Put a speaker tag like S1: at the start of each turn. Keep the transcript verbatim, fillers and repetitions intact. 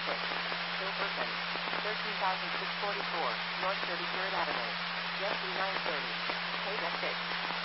S1: six. Silverton. thirteen thousand six hundred forty-four, North thirty-third Avenue. Jet nine thirty. Paid at six.